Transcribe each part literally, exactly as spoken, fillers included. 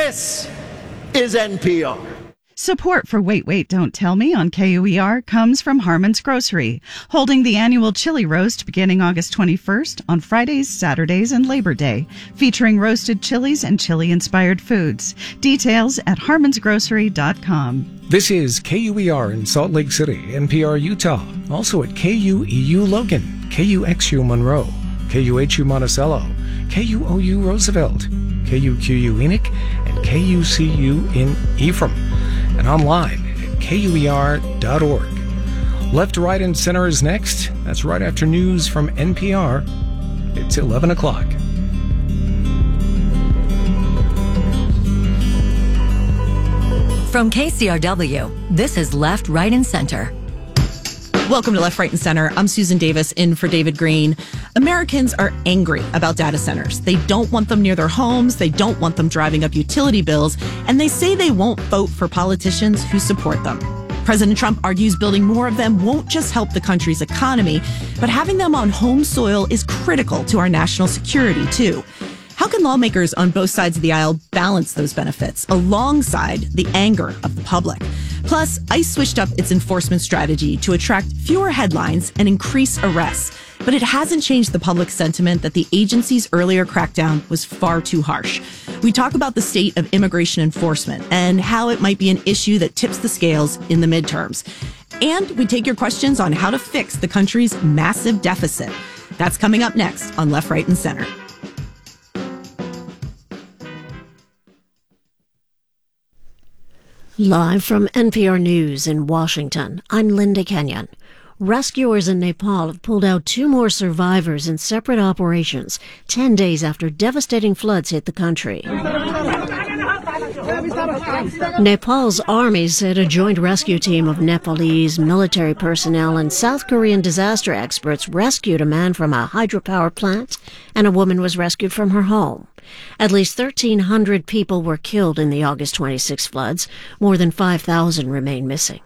This is N P R. Support for Wait, Wait, Don't Tell Me on K U E R comes from Harmon's Grocery, holding the annual chili roast beginning August twenty-first on Fridays, Saturdays, and Labor Day, featuring roasted chilies and chili-inspired foods. Details at harmons grocery dot com. This is K U E R in Salt Lake City, N P R Utah, also at K U E U Logan, K U X U Monroe, K U H U Monticello, K U O U Roosevelt, K U Q U Enoch, and K U C U in Ephraim, and online at K U E R dot org. Left, Right, and Center is next. That's right after news from N P R. It's eleven o'clock. From K C R W, this is Left, Right, and Center. Welcome to Left, Right, and Center. I'm Susan Davis, in for David Green. Americans are angry about data centers. They don't want them near their homes. They don't want them driving up utility bills. And they say they won't vote for politicians who support them. President Trump argues building more of them won't just help the country's economy, but having them on home soil is critical to our national security, too. How can lawmakers on both sides of the aisle balance those benefits alongside the anger of the public? Plus, ICE switched up its enforcement strategy to attract fewer headlines and increase arrests. But it hasn't changed the public sentiment that the agency's earlier crackdown was far too harsh. We talk about the state of immigration enforcement and how it might be an issue that tips the scales in the midterms. And we take your questions on how to fix the country's massive deficit. That's coming up next on Left, Right, and Center. Live from N P R News in Washington, I'm Linda Kenyon. Rescuers in Nepal have pulled out two more survivors in separate operations, ten days after devastating floods hit the country. Nepal's army said a joint rescue team of Nepalese military personnel and South Korean disaster experts rescued a man from a hydropower plant, and a woman was rescued from her home. At least thirteen hundred people were killed in the August twenty-sixth floods. More than five thousand remain missing.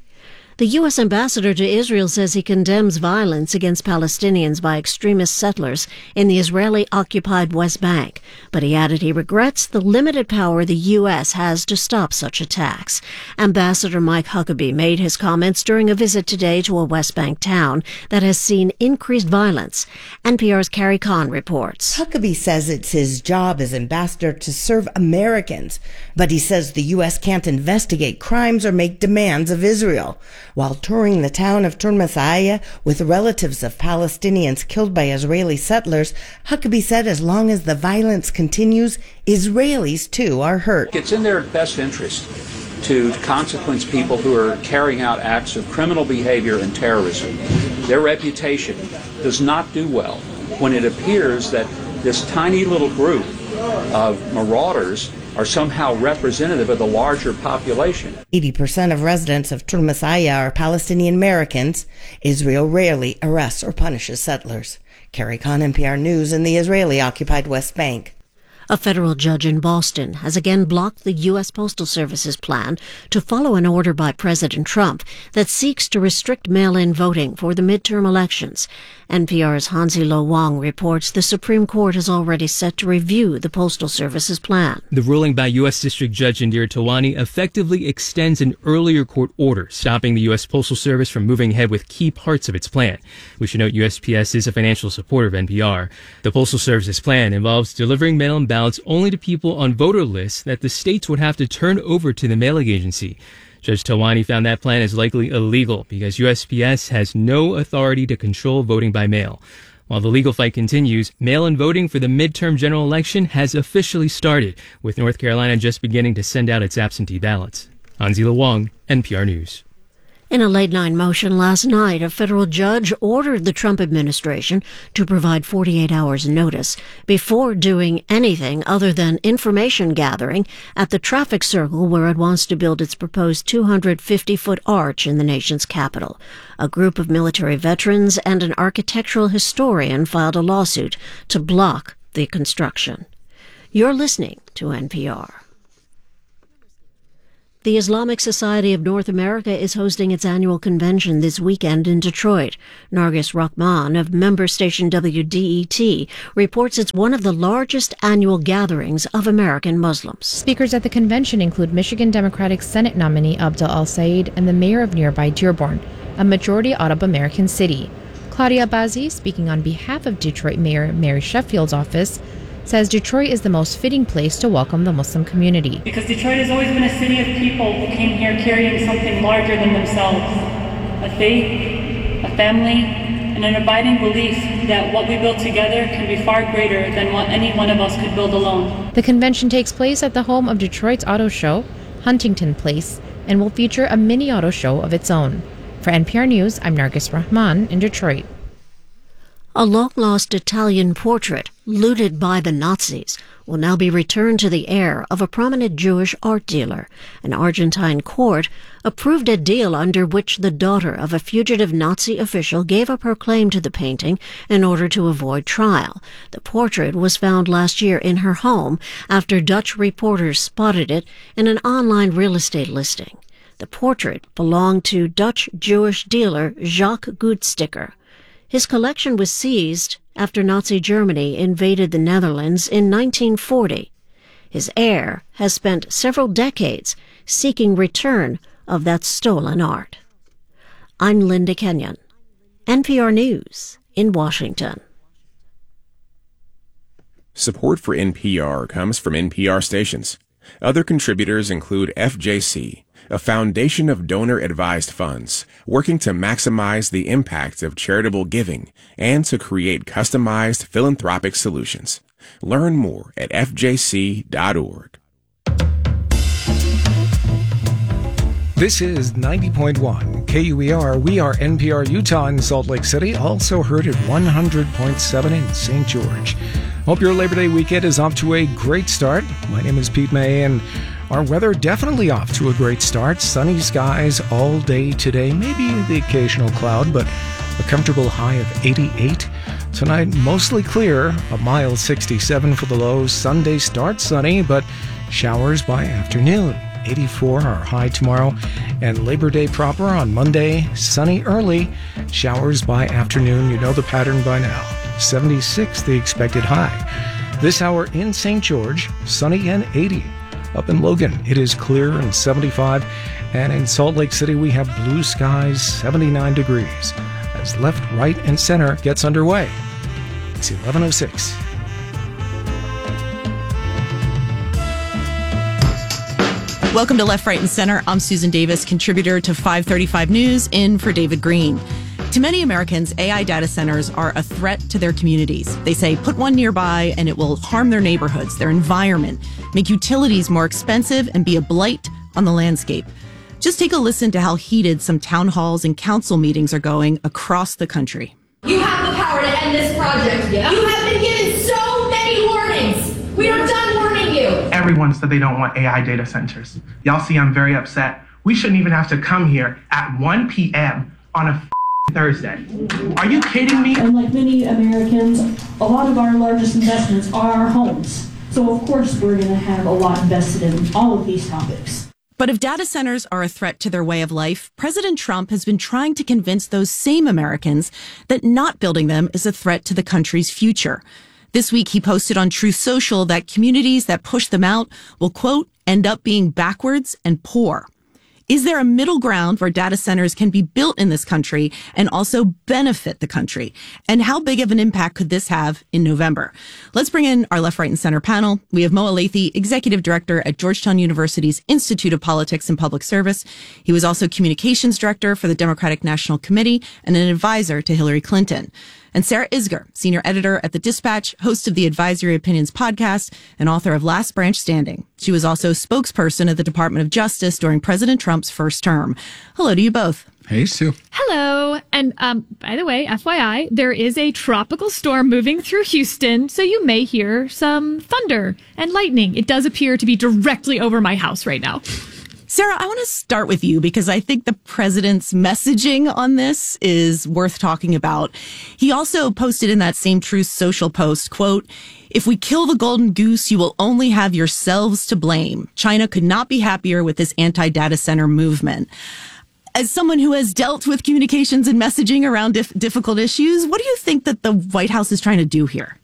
The U S ambassador to Israel says he condemns violence against Palestinians by extremist settlers in the Israeli-occupied West Bank, but he added he regrets the limited power the U S has to stop such attacks. Ambassador Mike Huckabee made his comments during a visit today to a West Bank town that has seen increased violence. N P R's Carrie Kahn reports. Huckabee says it's his job as ambassador to serve Americans, but he says the U S can't investigate crimes or make demands of Israel. While touring the town of Turmasaya with relatives of Palestinians killed by Israeli settlers, Huckabee said as long as the violence continues, Israelis too are hurt. It's in their best interest to consequence people who are carrying out acts of criminal behavior and terrorism. Their reputation does not do well when it appears that this tiny little group of marauders are somehow representative of the larger population. eighty percent of residents of Turmasaya are Palestinian Americans. Israel rarely arrests or punishes settlers. Carrie Kahn, N P R News in the Israeli-occupied West Bank. A federal judge in Boston has again blocked the U S Postal Service's plan to follow an order by President Trump that seeks to restrict mail-in voting for the midterm elections. N P R's Hansi Lo Wang reports the Supreme Court is already set to review the Postal Service's plan. The ruling by U S District Judge Indira Tawani effectively extends an earlier court order, stopping the U S Postal Service from moving ahead with key parts of its plan. We should note U S P S is a financial supporter of N P R. The Postal Service's plan involves delivering mail-in ballots only to people on voter lists that the states would have to turn over to the mailing agency. Judge Tawani found that plan is likely illegal because U S P S has no authority to control voting by mail. While the legal fight continues, mail-in voting for the midterm general election has officially started, with North Carolina just beginning to send out its absentee ballots. Hansi Lo Wang, N P R News. In a late-night motion last night, a federal judge ordered the Trump administration to provide forty-eight hours notice before doing anything other than information gathering at the traffic circle where it wants to build its proposed two hundred fifty foot arch in the nation's capital. A group of military veterans and an architectural historian filed a lawsuit to block the construction. You're listening to N P R. The Islamic Society of North America is hosting its annual convention this weekend in Detroit. Nargis Rahman of member station W D E T reports it's one of the largest annual gatherings of American Muslims. Speakers at the convention include Michigan Democratic Senate nominee Abdel Al-Sayed and the mayor of nearby Dearborn, a majority Arab American city. Claudia Bazzi, speaking on behalf of Detroit Mayor Mary Sheffield's office, says Detroit is the most fitting place to welcome the Muslim community. Because Detroit has always been a city of people who came here carrying something larger than themselves, a faith, a family, and an abiding belief that what we build together can be far greater than what any one of us could build alone. The convention takes place at the home of Detroit's auto show, Huntington Place, and will feature a mini auto show of its own. For N P R News, I'm Nargis Rahman in Detroit. A long-lost Italian portrait, looted by the Nazis, will now be returned to the heir of a prominent Jewish art dealer. An Argentine court approved a deal under which the daughter of a fugitive Nazi official gave up her claim to the painting in order to avoid trial. The portrait was found last year in her home after Dutch reporters spotted it in an online real estate listing. The portrait belonged to Dutch Jewish dealer Jacques Goodsticker. His collection was seized after Nazi Germany invaded the Netherlands in nineteen forty. His heir has spent several decades seeking return of that stolen art. I'm Linda Kenyon, N P R News in Washington. Support for N P R comes from N P R stations. Other contributors include F J C, a foundation of donor-advised funds working to maximize the impact of charitable giving and to create customized philanthropic solutions. Learn more at f j c dot org. This is ninety point one K U E R. We are N P R Utah in Salt Lake City, also heard at one hundred point seven in Saint George. Hope your Labor Day weekend is off to a great start. My name is Pete May, and our weather definitely off to a great start. Sunny skies all day today, maybe the occasional cloud, but a comfortable high of eighty-eight. Tonight, mostly clear, a mild sixty-seven for the low. Sunday starts sunny, but showers by afternoon. eighty-four our high tomorrow, and Labor Day proper on Monday, sunny early, showers by afternoon. You know the pattern by now. seventy-six the expected high. This hour in Saint George, sunny and eighty. Up in Logan, it is clear and seventy-five, and in Salt Lake City we have blue skies, seventy-nine degrees, as Left, Right, and Center gets underway. It's eleven oh six. Welcome to Left, Right, and Center. I'm Susan Davis, contributor to five thirty-five News, in for David Green. To many Americans, A I data centers are a threat to their communities. They say put one nearby and it will harm their neighborhoods, their environment, make utilities more expensive, and be a blight on the landscape. Just take a listen to how heated some town halls and council meetings are going across the country. You have the power to end this project. Yeah. You have been given so many warnings. We are done warning you. Everyone said they don't want A I data centers. Y'all see I'm very upset. We shouldn't even have to come here at one p.m. on a Thursday. Are you kidding me? And like many Americans, a lot of our largest investments are our homes. So of course we're going to have a lot invested in all of these topics. But if data centers are a threat to their way of life, President Trump has been trying to convince those same Americans that not building them is a threat to the country's future. This week, he posted on Truth Social that communities that push them out will, quote, end up being backwards and poor. Is there a middle ground where data centers can be built in this country and also benefit the country? And how big of an impact could this have in November? Let's bring in our Left, Right, and Center panel. We have Mo Elleithee, Executive Director at Georgetown University's Institute of Politics and Public Service. He was also Communications Director for the Democratic National Committee and an advisor to Hillary Clinton. And Sarah Isgur, Senior Editor at The Dispatch, host of the Advisory Opinions podcast, and author of Last Branch Standing. She was also spokesperson at the Department of Justice during President Trump's first term. Hello to you both. Hey, Sue. Hello. And um, by the way, F Y I, there is a tropical storm moving through Houston, so you may hear some thunder and lightning. It does appear to be directly over my house right now. Sarah, I want to start with you because I think the president's messaging on this is worth talking about. He also posted in that same Truth Social post, quote, "If we kill the golden goose, you will only have yourselves to blame. China could not be happier with this anti-data center movement." As someone who has dealt with communications and messaging around dif- difficult issues, what do you think that the White House is trying to do here?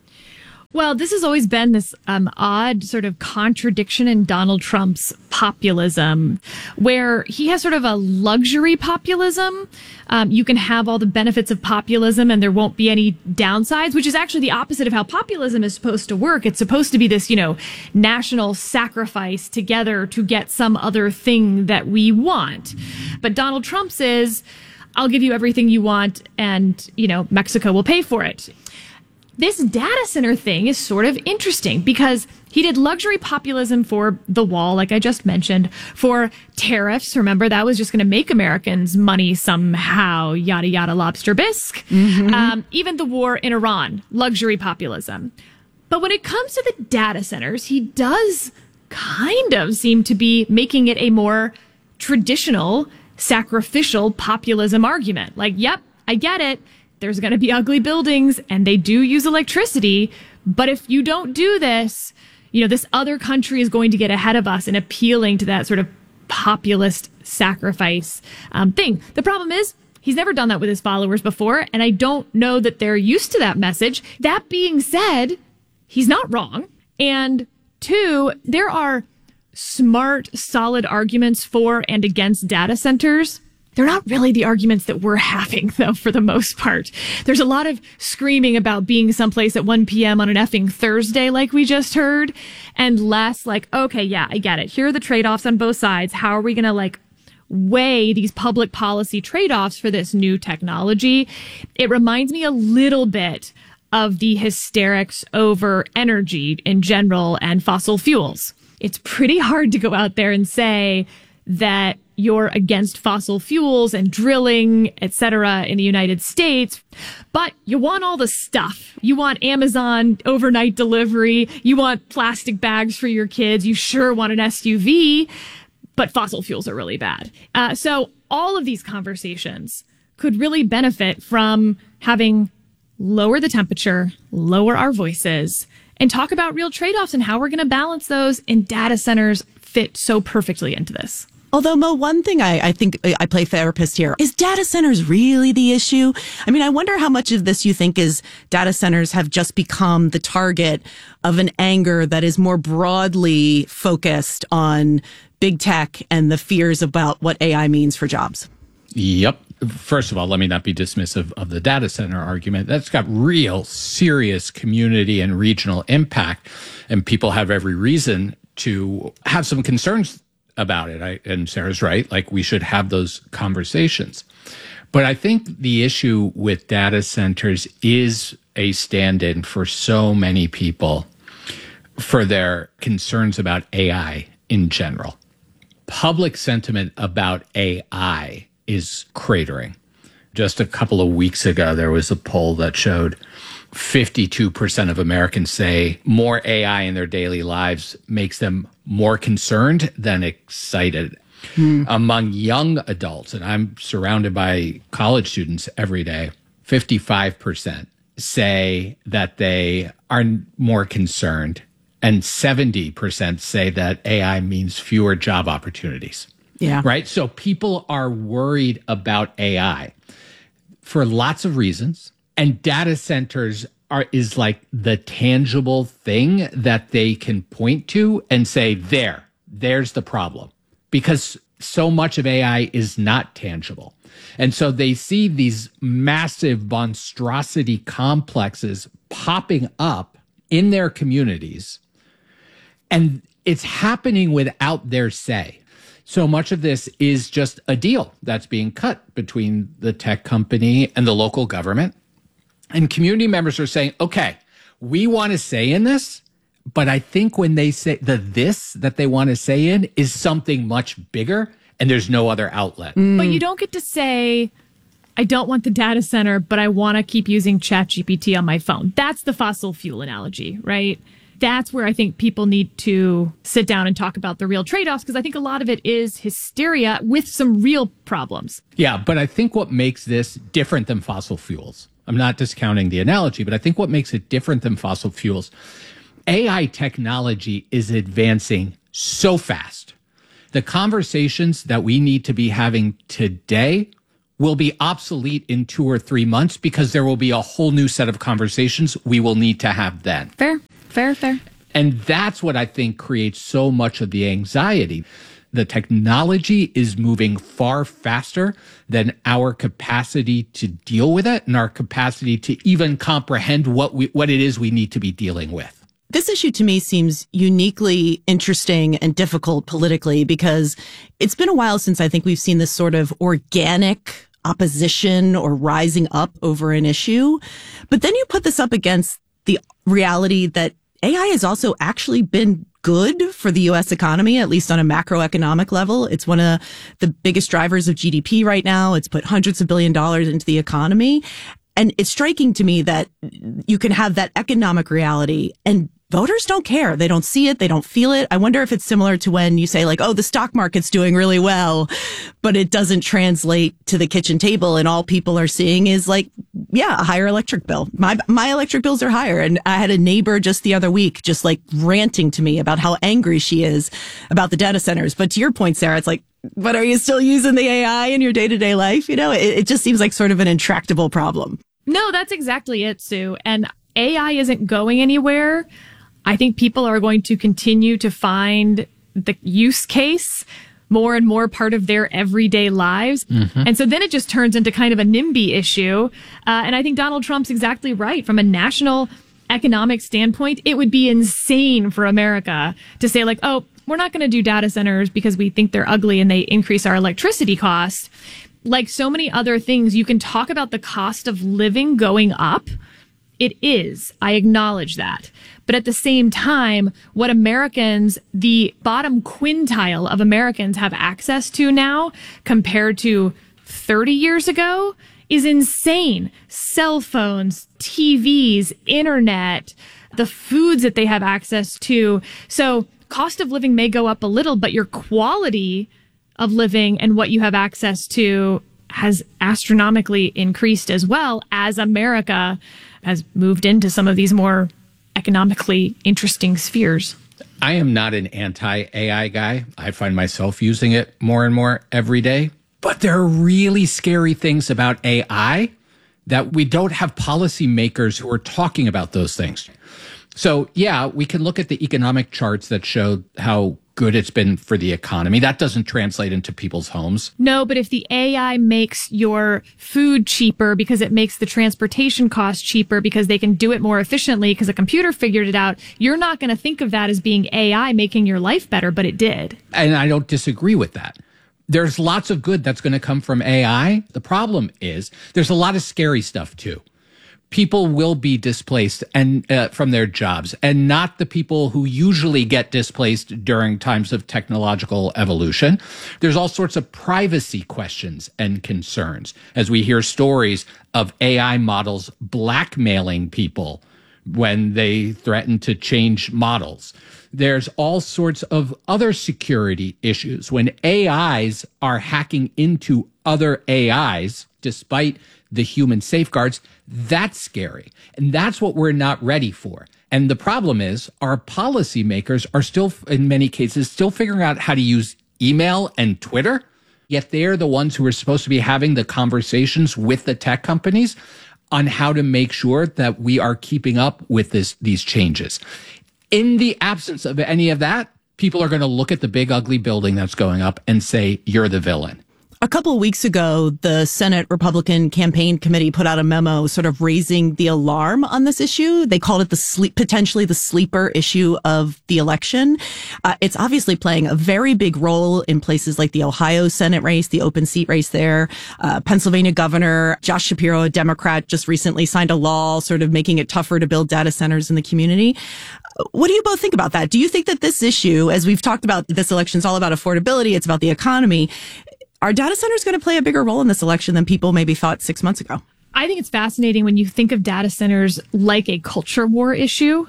Well, this has always been this um, odd sort of contradiction in Donald Trump's populism, where he has sort of a luxury populism. Um, you can have all the benefits of populism and there won't be any downsides, which is actually the opposite of how populism is supposed to work. It's supposed to be this, you know, national sacrifice together to get some other thing that we want. But Donald Trump's is, I'll give you everything you want and, you know, Mexico will pay for it. This data center thing is sort of interesting because he did luxury populism for the wall, like I just mentioned, for tariffs. Remember, that was just going to make Americans money somehow, yada, yada, lobster bisque. Mm-hmm. Um, even the war in Iran, luxury populism. But when it comes to the data centers, he does kind of seem to be making it a more traditional, sacrificial populism argument. Like, yep, I get it. There's going to be ugly buildings and they do use electricity. But if you don't do this, you know, this other country is going to get ahead of us in appealing to that sort of populist sacrifice um, thing. The problem is he's never done that with his followers before. And I don't know that they're used to that message. That being said, he's not wrong. And two, there are smart, solid arguments for and against data centers. They're not really the arguments that we're having, though, for the most part. There's a lot of screaming about being someplace at one p.m. on an effing Thursday, like we just heard, and less like, okay, yeah, I get it. Here are the trade-offs on both sides. How are we going to, like, weigh these public policy trade-offs for this new technology? It reminds me a little bit of the hysterics over energy in general and fossil fuels. It's pretty hard to go out there and say that you're against fossil fuels and drilling, et cetera, in the United States, but you want all the stuff. You want Amazon overnight delivery. You want plastic bags for your kids. You sure want an S U V, but fossil fuels are really bad. Uh, so all of these conversations could really benefit from having lower the temperature, lower our voices, and talk about real trade-offs and how we're going to balance those, and data centers fit so perfectly into this. Although, Mo, one thing I, I think I play therapist here. Is data centers really the issue? I mean, I wonder how much of this you think is data centers have just become the target of an anger that is more broadly focused on big tech and the fears about what A I means for jobs. Yep. First of all, let me not be dismissive of the data center argument. That's got real serious community and regional impact, and people have every reason to have some concerns about it. I, and Sarah's right. Like, we should have those conversations. But I think the issue with data centers is a stand-in for so many people for their concerns about A I in general. Public sentiment about A I is cratering. Just a couple of weeks ago, there was a poll that showed fifty-two percent of Americans say more A I in their daily lives makes them more concerned than excited. Hmm. Among young adults, and I'm surrounded by college students every day, fifty-five percent say that they are more concerned, and seventy percent say that A I means fewer job opportunities. Yeah. Right? So people are worried about A I for lots of reasons. And data centers are is like the tangible thing that they can point to and say, there, there's the problem. Because so much of A I is not tangible. And so they see these massive monstrosity complexes popping up in their communities, and it's happening without their say. So much of this is just a deal that's being cut between the tech company and the local government. And community members are saying, okay, we want to say in this, but I think when they say the this that they want to say in is something much bigger, and there's no other outlet. Mm. But you don't get to say, I don't want the data center, but I want to keep using ChatGPT on my phone. That's the fossil fuel analogy, right? that's where I think people need to sit down and talk about the real trade-offs, because I think a lot of it is hysteria with some real problems. Yeah, but I think what makes this different than fossil fuels, I'm not discounting the analogy, but I think what makes it different than fossil fuels, A I technology is advancing so fast. The conversations that we need to be having today will be obsolete in two or three months because there will be a whole new set of conversations we will need to have then. Fair, fair, fair. And that's what I think creates so much of the anxiety. The technology is moving far faster than our capacity to deal with it and our capacity to even comprehend what we, what it is we need to be dealing with. This issue to me seems uniquely interesting and difficult politically because it's been a while since I think we've seen this sort of organic opposition or rising up over an issue. But then you put this up against the reality that A I has also actually been good for the U S economy, at least on a macroeconomic level. It's one of the biggest drivers of G D P right now. It's put hundreds of billion dollars into the economy. And it's striking to me that you can have that economic reality and voters don't care. They don't see it. They don't feel it. I wonder if it's similar to when you say like, oh, the stock market's doing really well, but it doesn't translate to the kitchen table. And all people are seeing is like, yeah, a higher electric bill. My, my electric bills are higher. And I had a neighbor just the other week, just like ranting to me about how angry she is about the data centers. But to your point, Sarah, it's like, but are you still using the A I in your day-to-day life? You know, it, it just seems like sort of an intractable problem. No, that's exactly it, Sue. And A I isn't going anywhere. I think people are going to continue to find the use case more and more part of their everyday lives. Mm-hmm. And so then it just turns into kind of a NIMBY issue. Uh, and I think Donald Trump's exactly right. From a national economic standpoint, it would be insane for America to say like, oh, we're not going to do data centers because we think they're ugly and they increase our electricity costs. Like so many other things, you can talk about the cost of living going up. It is. I acknowledge that. But at the same time, what Americans, the bottom quintile of Americans have access to now compared to thirty years ago is insane. Cell phones, T Vs, internet, the foods that they have access to. So cost of living may go up a little, but your quality of living and what you have access to has astronomically increased as well as America has moved into some of these more economically interesting spheres. I am not an anti-A I guy. I find myself using it more and more every day. But there are really scary things about A I that we don't have policymakers who are talking about those things. So, yeah, we can look at the economic charts that show how good it's been for the economy. That doesn't translate into people's homes. No, but if the A I makes your food cheaper because it makes the transportation cost cheaper because they can do it more efficiently because a computer figured it out, you're not going to think of that as being A I making your life better, but it did. And I don't disagree with that. There's lots of good that's going to come from A I. The problem is there's a lot of scary stuff too. People will be displaced and uh, from their jobs, and not the people who usually get displaced during times of technological evolution. There's all sorts of privacy questions and concerns as we hear stories of A I models blackmailing people when they threaten to change models. There's all sorts of other security issues when A Is are hacking into other A Is despite the human safeguards. That's scary. And that's what we're not ready for. And the problem is our policymakers are still, in many cases, still figuring out how to use email and Twitter. Yet they're the ones who are supposed to be having the conversations with the tech companies on how to make sure that we are keeping up with this, these changes. In the absence of any of that, people are going to look at the big ugly building that's going up and say, you're the villain. A couple of weeks ago, the Senate Republican Campaign Committee put out a memo sort of raising the alarm on this issue. They called it the sleep, potentially the sleeper issue of the election. Uh, it's obviously playing a very big role in places like the Ohio Senate race, the open seat race there. Uh, Pennsylvania Governor Josh Shapiro, a Democrat, just recently signed a law sort of making it tougher to build data centers in the community. What do you both think about that? Do you think that this issue, as we've talked about, this election is all about affordability, it's about the economy. Are data centers going to play a bigger role in this election than people maybe thought six months ago? I think it's fascinating when you think of data centers like a culture war issue.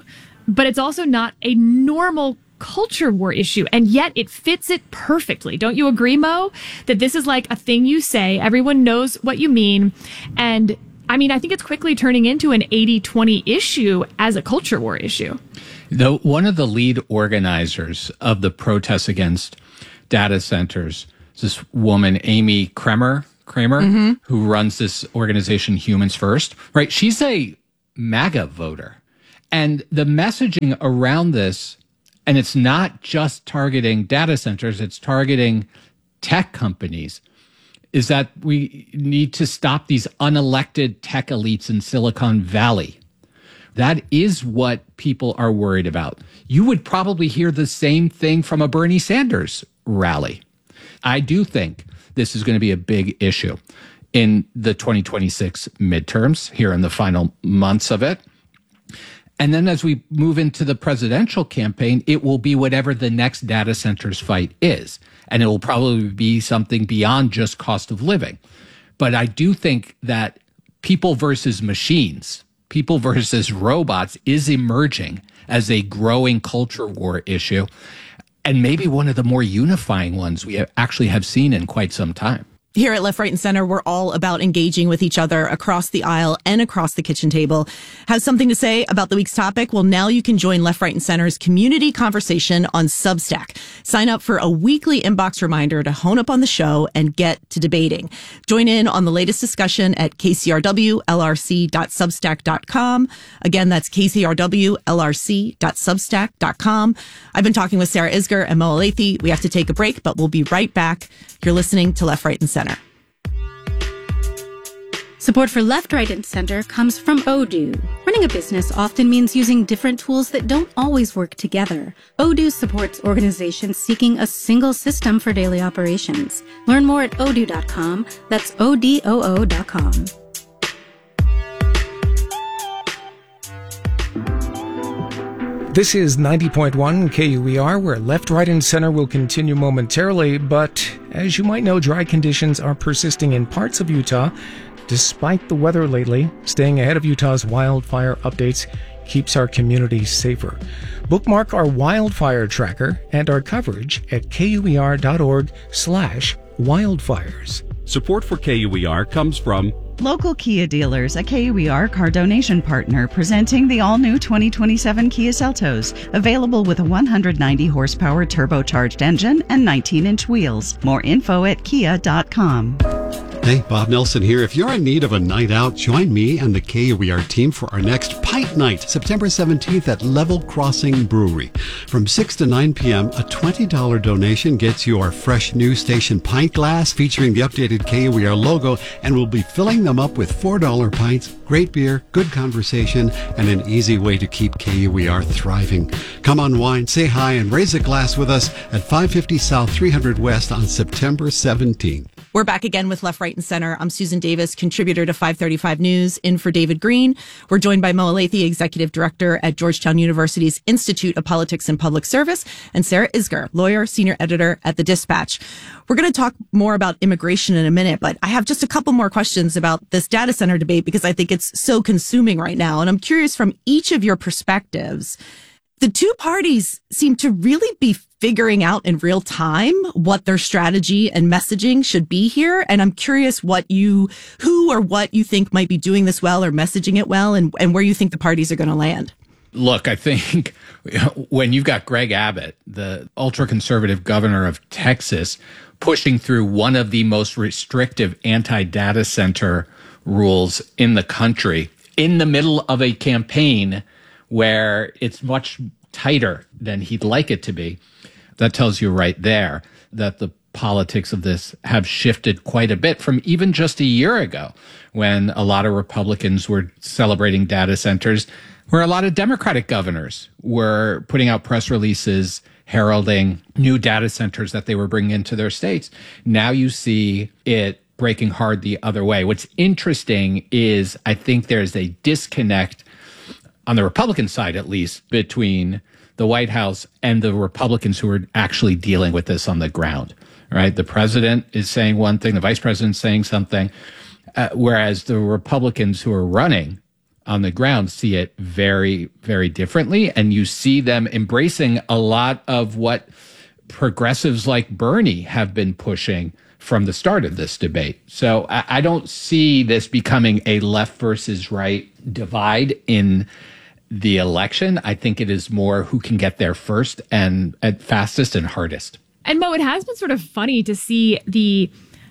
but it's also not a normal culture war issue, and yet it fits it perfectly. Don't you agree, Mo? That this is like a thing you say, everyone knows what you mean, and I mean, I think it's quickly turning into an eighty twenty issue as a culture war issue. The, one of the lead organizers of the protests against data centers is this woman, Amy Kramer, Kramer, mm-hmm. who runs this organization, Humans First, right? She's a MAGA voter. And the messaging around this, and it's not just targeting data centers, it's targeting tech companies, is that we need to stop these unelected tech elites in Silicon Valley. That is what people are worried about. You would probably hear the same thing from a Bernie Sanders rally. I do think this is going to be a big issue in the twenty twenty-six midterms, here in the final months of it. And then as we move into the presidential campaign, it will be whatever the next data centers fight is. And it will probably be something beyond just cost of living. But I do think that people versus machines, people versus robots is emerging as a growing culture war issue, and maybe one of the more unifying ones we have actually have seen in quite some time. Here at Left, Right, and Center, we're all about engaging with each other across the aisle and across the kitchen table. Have something to say about the week's topic? Well, now you can join Left, Right, and Center's community conversation on Substack. Sign up for a weekly inbox reminder to hone up on the show and get to debating. Join in on the latest discussion at k c r w l r c dot substack dot com. Again, that's k c r w l r c dot substack dot com. I've been talking with Sarah Isgur and Mo Elleithee. We have to take a break, but we'll be right back. You're listening to Left, Right, and Center. Support for Left, Right, and Center comes from Odoo. Running a business often means using different tools that don't always work together. Odoo supports organizations seeking a single system for daily operations. Learn more at odoo dot com. That's O D O O dot com. This is ninety point one K U E R, where Left, Right, and Center will continue momentarily, but as you might know, dry conditions are persisting in parts of Utah. Despite the weather lately, staying ahead of Utah's wildfire updates keeps our communities safer. Bookmark our wildfire tracker and our coverage at kuer dot org slash wildfires. Support for K U E R comes from Local Kia Dealers, a K U E R car donation partner, presenting the all-new twenty twenty-seven Kia Seltos, available with a one hundred ninety horsepower turbocharged engine and nineteen inch wheels. More info at kia dot com. Hey, Bob Nelson here. If you're in need of a night out, join me and the K U E R team for our next Pint Night, September seventeenth at Level Crossing Brewery. From six to nine p.m., a twenty dollars donation gets you our fresh new station pint glass featuring the updated K U E R logo, and we'll be filling them up with four dollar pints, great beer, good conversation, and an easy way to keep K U E R thriving. Come unwind, say hi, and raise a glass with us at five fifty South three hundred West on September seventeenth. We're back again with Left, Right, and Center. I'm Susan Davis, contributor to five thirty-five News, in for David Green. We're joined by Mo Elleithee, executive director at Georgetown University's Institute of Politics and Public Service, and Sarah Isgur, lawyer, senior editor at The Dispatch. We're going to talk more about immigration in a minute, but I have just a couple more questions about this data center debate because I think it's so consuming right now. And I'm curious from each of your perspectives, the two parties seem to really be figuring out in real time what their strategy and messaging should be here. And I'm curious what you, who or what you think might be doing this well or messaging it well, and, and where you think the parties are going to land. Look, I think when you've got Greg Abbott, the ultra-conservative governor of Texas, pushing through one of the most restrictive anti-data center rules in the country in the middle of a campaign where it's much tighter than he'd like it to be, that tells you right there that the politics of this have shifted quite a bit from even just a year ago, when a lot of Republicans were celebrating data centers, where a lot of Democratic governors were putting out press releases heralding new data centers that they were bringing into their states. Now you see it breaking hard the other way. What's interesting is I think there's a disconnect on the Republican side, at least, between the White House and the Republicans who are actually dealing with this on the ground, right? The president is saying one thing, the vice president is saying something, uh, whereas the Republicans who are running on the ground see it very, very differently. And you see them embracing a lot of what progressives like Bernie have been pushing from the start of this debate. So I, I don't see this becoming a left versus right divide in the election. I think it is more who can get there first and at fastest and hardest. And Mo, it has been sort of funny to see the,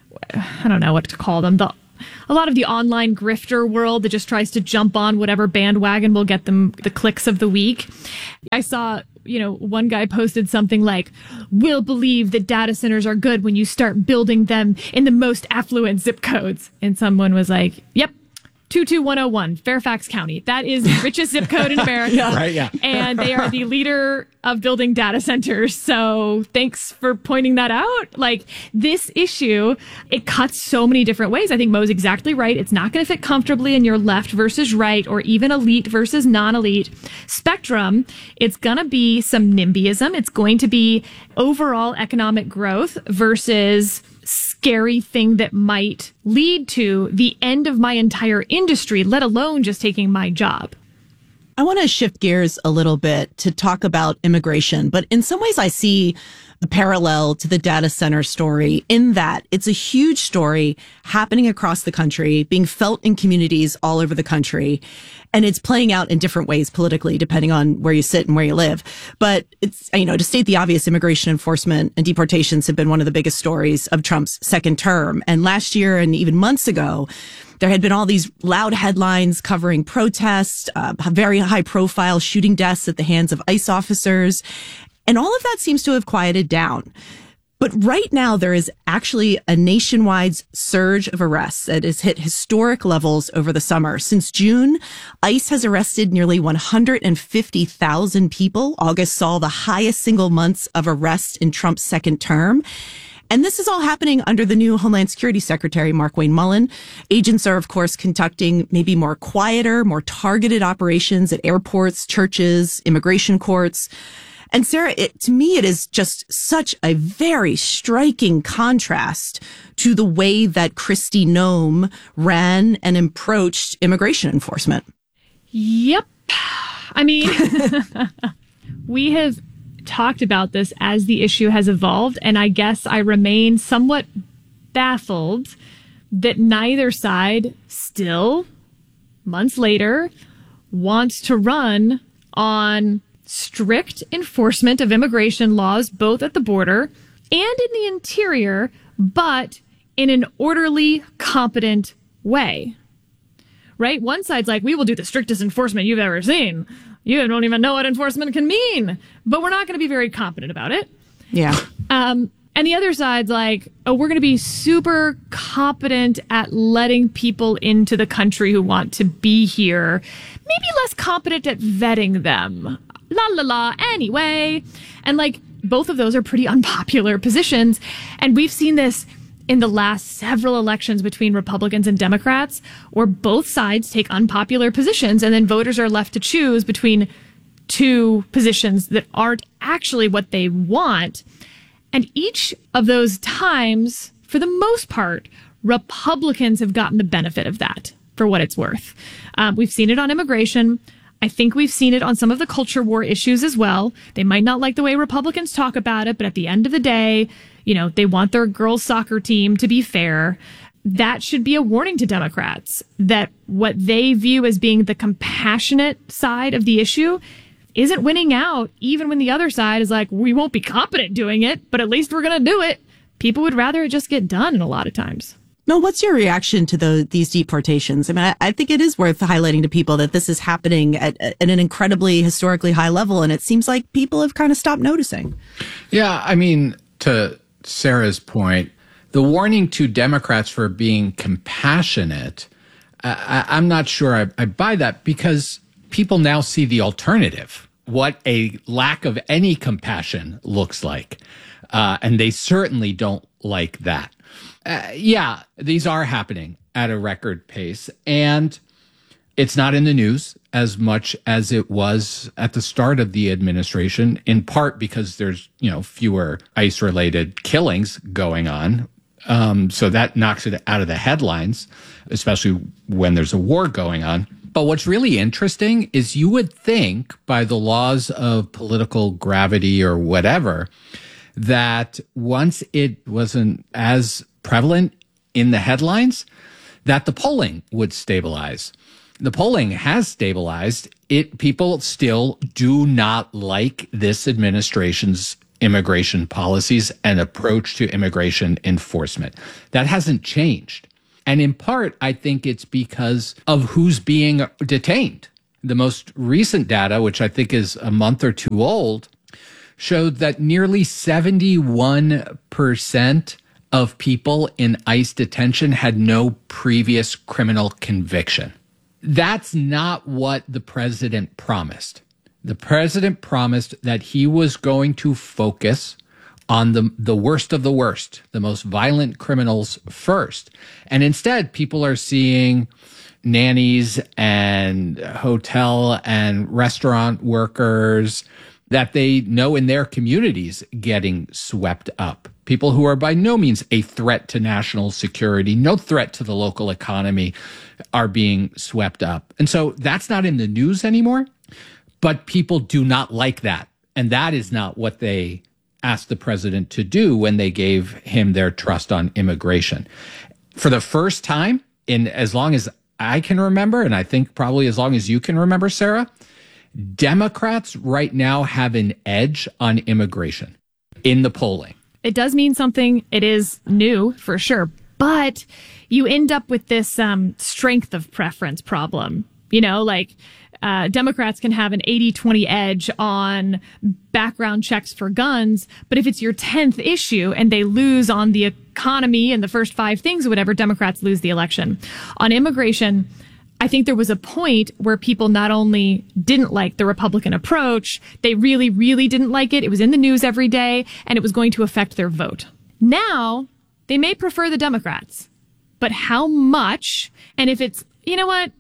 I don't know what to call them, the a lot of the online grifter world that just tries to jump on whatever bandwagon will get them the clicks of the week. I saw, you know, one guy posted something like, "We'll believe that data centers are good when you start building them in the most affluent zip codes." And someone was like, "Yep, two two one oh one, Fairfax County. That is the richest zip code in America." Yeah. Right, yeah. And they are the leader of building data centers. So thanks for pointing that out. Like, this issue, it cuts so many different ways. I think Mo's exactly right. It's not going to fit comfortably in your left versus right or even elite versus non-elite spectrum. It's going to be some NIMBYism. It's going to be overall economic growth versus scary thing that might lead to the end of my entire industry, let alone just taking my job. I want to shift gears a little bit to talk about immigration, but in some ways I see the parallel to the data center story in that it's a huge story happening across the country, being felt in communities all over the country, and it's playing out in different ways politically, depending on where you sit and where you live. But it's, you know, to state the obvious, immigration enforcement and deportations have been one of the biggest stories of Trump's second term. And last year and even months ago, there had been all these loud headlines covering protests, uh, very high profile shooting deaths at the hands of ICE officers. And all of that seems to have quieted down. But right now, there is actually a nationwide surge of arrests that has hit historic levels over the summer. Since June, ICE has arrested nearly one hundred fifty thousand people. August saw the highest single months of arrests in Trump's second term. And this is all happening under the new Homeland Security Secretary, Markwayne Mullin. Agents are, of course, conducting maybe more quieter, more targeted operations at airports, churches, immigration courts. And Sarah, it, to me, it is just such a very striking contrast to the way that Kristi Noem ran and approached immigration enforcement. Yep. I mean, we have talked about this as the issue has evolved, and I guess I remain somewhat baffled that neither side still, months later, wants to run on strict enforcement of immigration laws, both at the border and in the interior, but in an orderly, competent way. Right? One side's like, we will do the strictest enforcement you've ever seen. You don't even know what enforcement can mean, but we're not going to be very competent about it. Yeah. Um, and the other side's like, oh, we're going to be super competent at letting people into the country who want to be here, maybe less competent at vetting them. La la la. Anyway. And like, both of those are pretty unpopular positions. And we've seen this in the last several elections between Republicans and Democrats, where both sides take unpopular positions and then voters are left to choose between two positions that aren't actually what they want. And each of those times, for the most part, Republicans have gotten the benefit of that, for what it's worth. Um, we've seen it on immigration. I think we've seen it on some of the culture war issues as well. They might not like the way Republicans talk about it, but at the end of the day, you know, they want their girls' soccer team to be fair. That should be a warning to Democrats that what they view as being the compassionate side of the issue isn't winning out, even when the other side is like, we won't be competent doing it, but at least we're going to do it. People would rather it just get done a lot of times. No, what's your reaction to the, these deportations? I mean, I, I think it is worth highlighting to people that this is happening at, at an incredibly historically high level, and it seems like people have kind of stopped noticing. Yeah, I mean, to Sarah's point, the warning to Democrats for being compassionate, I, I'm not sure I, I buy that, because people now see the alternative, what a lack of any compassion looks like. Uh, and they certainly don't like that. Uh, yeah, these are happening at a record pace, and it's not in the news as much as it was at the start of the administration, in part because there's, you know, fewer ICE-related killings going on. Um, so that knocks it out of the headlines, especially when there's a war going on. But what's really interesting is you would think by the laws of political gravity or whatever, that once it wasn't as prevalent in the headlines, that the polling would stabilize. The polling has stabilized. It people still do not like this administration's immigration policies and approach to immigration enforcement. That hasn't changed. And in part, I think it's because of who's being detained. The most recent data, which I think is a month or two old, showed that nearly seventy-one percent of people in ICE detention had no previous criminal conviction. That's not what the president promised. The president promised that he was going to focus on the, the worst of the worst, the most violent criminals first. And instead, people are seeing nannies and hotel and restaurant workers that they know in their communities getting swept up. People who are by no means a threat to national security, no threat to the local economy, are being swept up. And so that's not in the news anymore, but people do not like that. And that is not what they asked the president to do when they gave him their trust on immigration. For the first time in as long as I can remember, and I think probably as long as you can remember, Sarah, Democrats right now have an edge on immigration in the polling. It does mean something. It is new for sure. But you end up with this um, strength of preference problem. You know, like uh, Democrats can have an eighty twenty edge on background checks for guns. But if it's your tenth issue and they lose on the economy and the first five things or whatever, Democrats lose the election. On immigration, I think there was a point where people not only didn't like the Republican approach, they really, really didn't like it. It was in the news every day, and it was going to affect their vote. Now, they may prefer the Democrats, but how much? And if it's, you know what,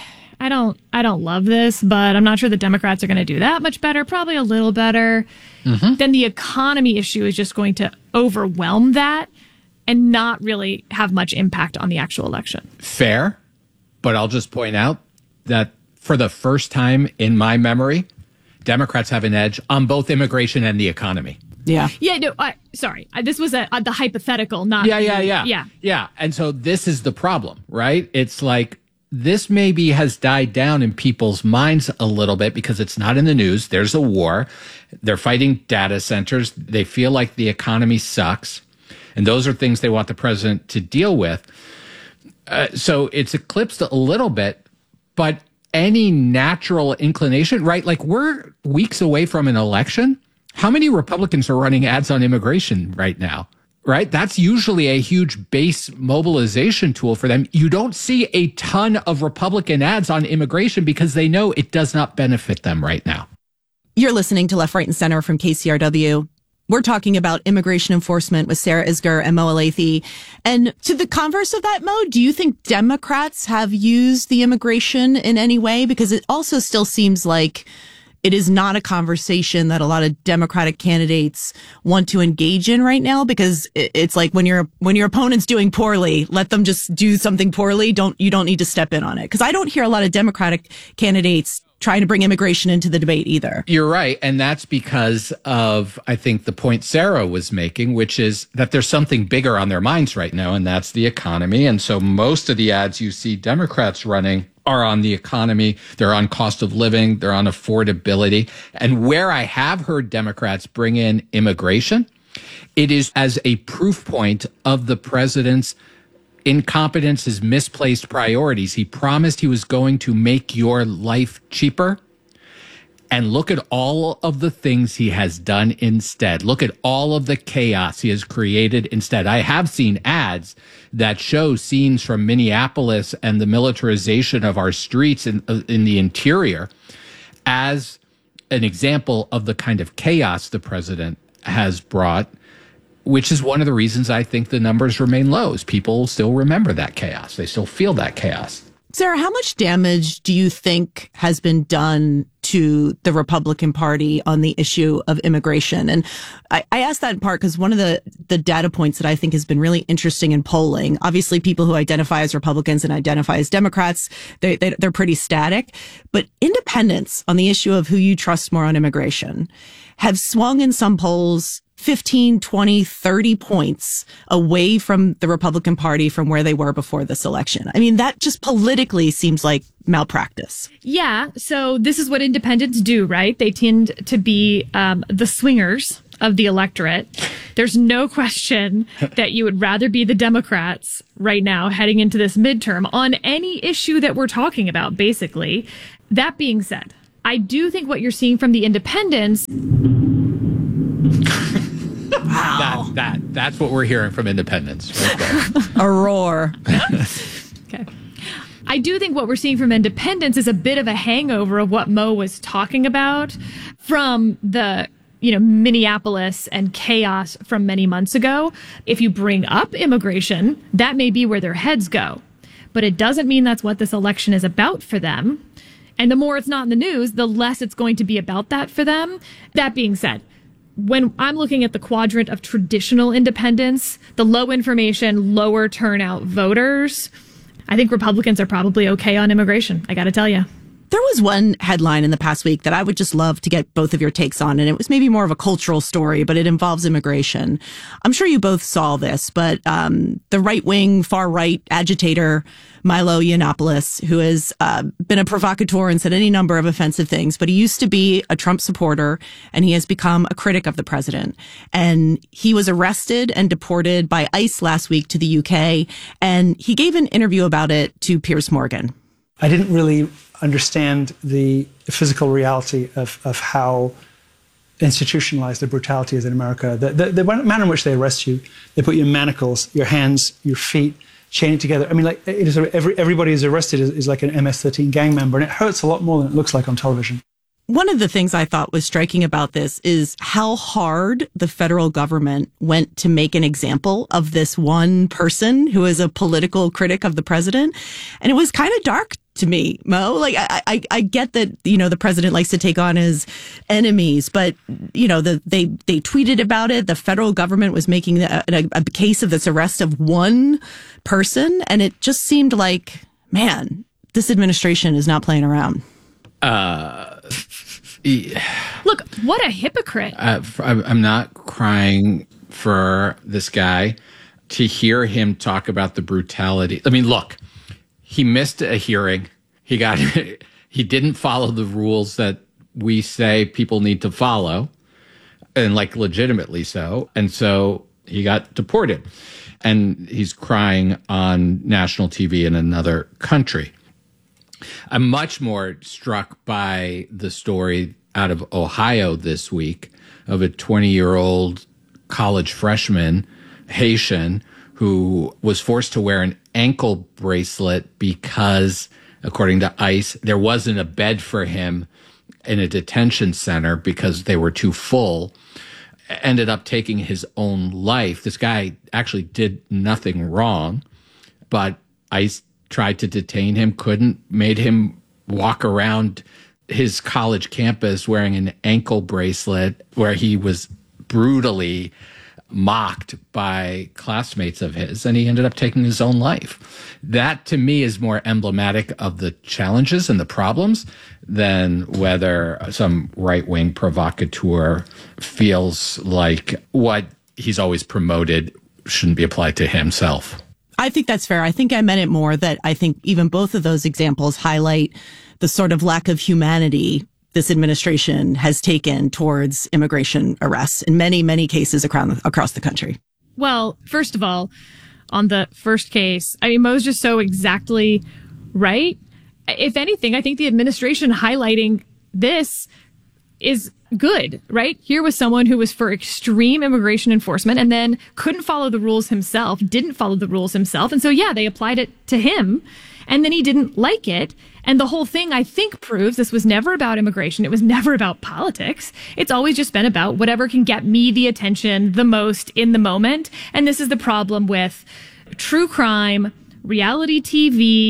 I don't, I don't love this, but I'm not sure the Democrats are going to do that much better, probably a little better. Mm-hmm. Then the economy issue is just going to overwhelm that and not really have much impact on the actual election. Fair. But I'll just point out that for the first time in my memory, Democrats have an edge on both immigration and the economy. Yeah. Yeah. No, I, sorry. I, this was a, a, the hypothetical, not. Yeah, the, yeah, yeah. Yeah. Yeah. And so this is the problem, right? It's like this maybe has died down in people's minds a little bit because it's not in the news. There's a war. They're fighting data centers. They feel like the economy sucks. And those are things they want the president to deal with. Uh, so it's eclipsed a little bit, but any natural inclination, right? Like we're weeks away from an election. How many Republicans are running ads on immigration right now, right? That's usually a huge base mobilization tool for them. You don't see a ton of Republican ads on immigration because they know it does not benefit them right now. You're listening to Left, Right, and Center from K C R W. We're talking about immigration enforcement with Sarah Isgur and Mo Elleithee. And to the converse of that, Mo, do you think Democrats have used the immigration in any way? Because it also still seems like it is not a conversation that a lot of Democratic candidates want to engage in right now, because it's like when your when your opponent's doing poorly, let them just do something poorly. Don't you don't need to step in on it. Because I don't hear a lot of Democratic candidates trying to bring immigration into the debate either. You're right. And that's because of, I think, the point Sarah was making, which is that there's something bigger on their minds right now, and that's the economy. And so most of the ads you see Democrats running are on the economy. They're on cost of living. They're on affordability. And where I have heard Democrats bring in immigration, it is as a proof point of the president's incompetence, his misplaced priorities. He promised he was going to make your life cheaper. And look at all of the things he has done instead. Look at all of the chaos he has created instead. I have seen ads that show scenes from Minneapolis and the militarization of our streets in, in the interior as an example of the kind of chaos the president has brought, which is one of the reasons I think the numbers remain low, is people still remember that chaos. They still feel that chaos. Sarah, how much damage do you think has been done to the Republican Party on the issue of immigration? And I, I ask that in part because one of the, the data points that I think has been really interesting in polling, obviously people who identify as Republicans and identify as Democrats, they, they, they're pretty static. But independents on the issue of who you trust more on immigration have swung in some polls fifteen, twenty, thirty points away from the Republican Party from where they were before this election. I mean, that just politically seems like malpractice. Yeah. So this is what independents do, right? They tend to be um, the swingers of the electorate. There's no question that you would rather be the Democrats right now heading into this midterm on any issue that we're talking about, basically. That being said, I do think what you're seeing from the independents... Wow. That, that, that's what we're hearing from independents right there. A roar. Okay. I do think what we're seeing from independents is a bit of a hangover of what Mo was talking about from the, you know, Minneapolis and chaos from many months ago. If you bring up immigration, that may be where their heads go. But it doesn't mean that's what this election is about for them. And the more it's not in the news, the less it's going to be about that for them. That being said, when I'm looking at the quadrant of traditional independents, the low information, lower turnout voters, I think Republicans are probably okay on immigration. I got to tell you. There was one headline in the past week that I would just love to get both of your takes on, and it was maybe more of a cultural story, but it involves immigration. I'm sure you both saw this, but um, the right-wing, far-right agitator Milo Yiannopoulos, who has uh, been a provocateur and said any number of offensive things, but he used to be a Trump supporter, and he has become a critic of the president. And he was arrested and deported by ICE last week to the U K, and he gave an interview about it to Piers Morgan. I didn't really understand the physical reality of, of how institutionalized the brutality is in America. The, the, the manner in which they arrest you, they put you in manacles, your hands, your feet, chained together. I mean, like, it is, every, everybody who's arrested is, is like an M S thirteen gang member, and it hurts a lot more than it looks like on television. One of the things I thought was striking about this is how hard the federal government went to make an example of this one person who is a political critic of the president. And it was kind of dark to me, Mo. Like, I, I, I get that, you know, the president likes to take on his enemies, but, you know, the, they, they tweeted about it. The federal government was making a, a, a case of this arrest of one person. And it just seemed like, man, this administration is not playing around. Uh, Look, what a hypocrite. Uh, I'm not crying for this guy. To hear him talk about the brutality. I mean, look, he missed a hearing. He got, he didn't follow the rules that we say people need to follow, and like legitimately so. And so he got deported, and he's crying on national T V in another country. I'm much more struck by the story out of Ohio this week of a twenty-year-old college freshman, Haitian, who was forced to wear an ankle bracelet because, according to ICE, there wasn't a bed for him in a detention center because they were too full. Ended up taking his own life. This guy actually did nothing wrong, but ICE tried to detain him, couldn't, made him walk around his college campus wearing an ankle bracelet where he was brutally mocked by classmates of his, and he ended up taking his own life. That, to me, is more emblematic of the challenges and the problems than whether some right-wing provocateur feels like what he's always promoted shouldn't be applied to himself. I think that's fair. I think I meant it more that I think even both of those examples highlight the sort of lack of humanity this administration has taken towards immigration arrests in many, many cases across, across the country. Well, first of all, on the first case, I mean, Mo's just so exactly right. If anything, I think the administration highlighting this is good, right? Here was someone who was for extreme immigration enforcement and then couldn't follow the rules himself, didn't follow the rules himself. And so, yeah, they applied it to him and then he didn't like it. And the whole thing, I think, proves this was never about immigration. It was never about politics. It's always just been about whatever can get me the attention the most in the moment. And this is the problem with true crime, reality T V,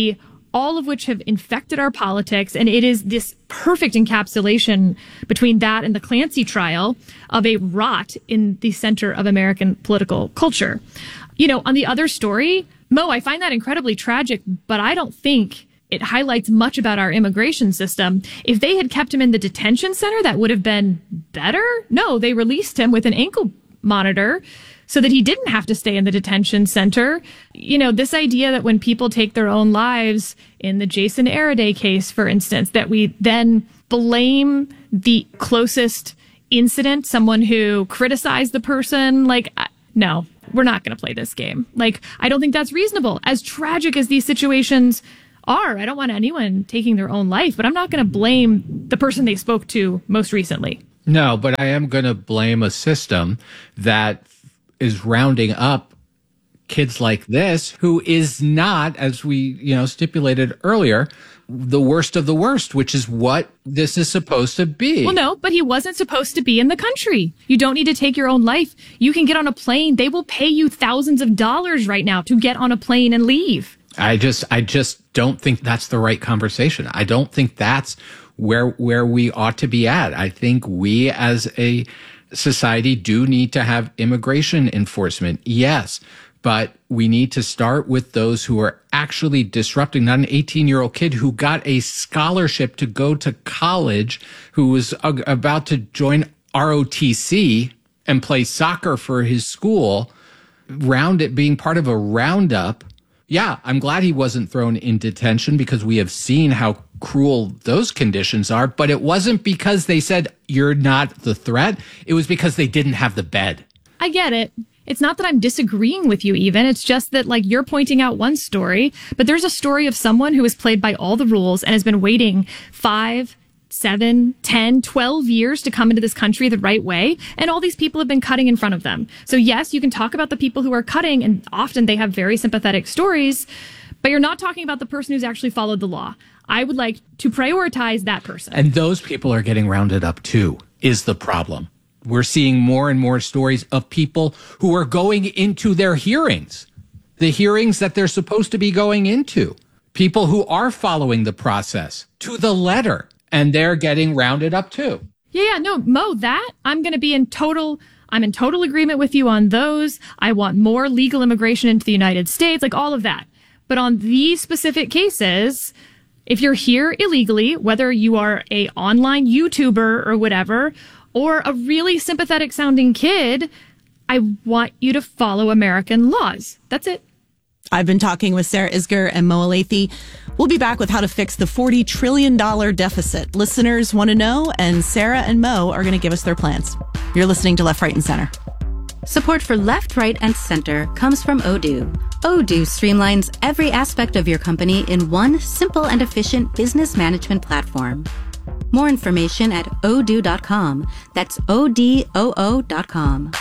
all of which have infected our politics. And it is this perfect encapsulation between that and the Clancy trial of a rot in the center of American political culture. You know, on the other story, Mo, I find that incredibly tragic, but I don't think it highlights much about our immigration system. If they had kept him in the detention center, that would have been better. No, they released him with an ankle monitor so that he didn't have to stay in the detention center. You know, this idea that when people take their own lives, in the Jason Araday case, for instance, that we then blame the closest incident, someone who criticized the person, like, no, we're not going to play this game. Like, I don't think that's reasonable. As tragic as these situations are, I don't want anyone taking their own life, but I'm not going to blame the person they spoke to most recently. No, but I am going to blame a system that is rounding up kids like this, who is not, as we, you know, stipulated earlier, the worst of the worst, which is what this is supposed to be. Well, no, but he wasn't supposed to be in the country. You don't need to take your own life. You can get on a plane. They will pay you thousands of dollars right now to get on a plane and leave. I just, I just don't think that's the right conversation. I don't think that's where, where we ought to be at. I think we as a society do need to have immigration enforcement. Yes. But we need to start with those who are actually disrupting, not an eighteen year old kid who got a scholarship to go to college, who was about to join R O T C and play soccer for his school, round it being part of a roundup. Yeah, I'm glad he wasn't thrown in detention because we have seen how cruel those conditions are. But it wasn't because they said you're not the threat. It was because they didn't have the bed. I get it. It's not that I'm disagreeing with you even. It's just that, like, you're pointing out one story, but there's a story of someone who has played by all the rules and has been waiting five, seven, ten, twelve years to come into this country the right way. And all these people have been cutting in front of them. So yes, you can talk about the people who are cutting, and often they have very sympathetic stories, but you're not talking about the person who's actually followed the law. I would like to prioritize that person. And those people are getting rounded up too, is the problem. We're seeing more and more stories of people who are going into their hearings, the hearings that they're supposed to be going into, people who are following the process to the letter, and they're getting rounded up too. Yeah, yeah, no, Mo, that I'm going to be in total, I'm in total agreement with you on those. I want more legal immigration into the United States, like all of that. But on these specific cases, if you're here illegally, whether you are a online YouTuber or whatever, or a really sympathetic sounding kid, I want you to follow American laws. That's it. I've been talking with Sarah Isgur and Mo Elleithee. We'll be back with how to fix the forty trillion dollars deficit. Listeners want to know, and Sarah and Mo are going to give us their plans. You're listening to Left, Right, and Center. Support for Left, Right, and Center comes from Odoo. Odoo streamlines every aspect of your company in one simple and efficient business management platform. More information at odoo dot com. That's O D O O dot com.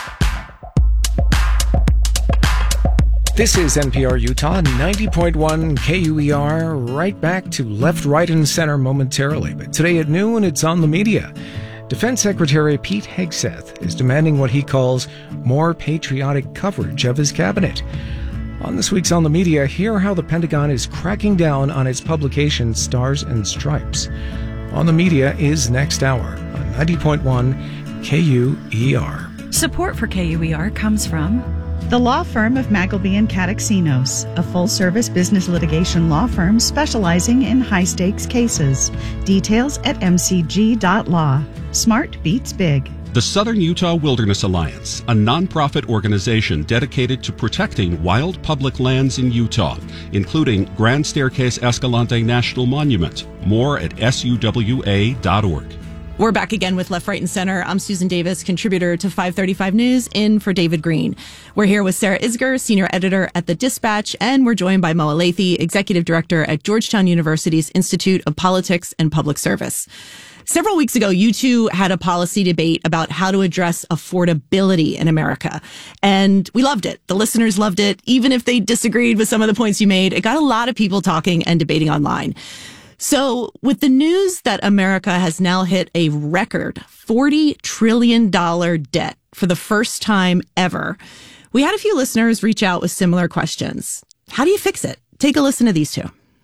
This is N P R Utah, ninety point one K U E R. Right back to Left, Right, and Center momentarily. But today at noon, it's on the media. Defense Secretary Pete Hegseth is demanding what he calls more patriotic coverage of his cabinet. On this week's On the Media, hear how the Pentagon is cracking down on its publication Stars and Stripes. On the Media is next hour on ninety point one K U E R. Support for K U E R comes from the law firm of Magleby and Kataxinos, a full-service business litigation law firm specializing in high-stakes cases. Details at m c g dot law. Smart beats big. The Southern Utah Wilderness Alliance, a nonprofit organization dedicated to protecting wild public lands in Utah, including Grand Staircase Escalante National Monument. More at S U W A dot org. We're back again with Left, Right, and Center. I'm Susan Davis, contributor to five thirty-five News, in for David Green. We're here with Sarah Isgur, senior editor at The Dispatch, and we're joined by Mo Elleithee, executive director at Georgetown University's Institute of Politics and Public Service. Several weeks ago, you two had a policy debate about how to address affordability in America. And we loved it. The listeners loved it. Even if they disagreed with some of the points you made, it got a lot of people talking and debating online. So with the news that America has now hit a record forty trillion dollars debt for the first time ever, we had a few listeners reach out with similar questions. How do you fix it? Take a listen to these two.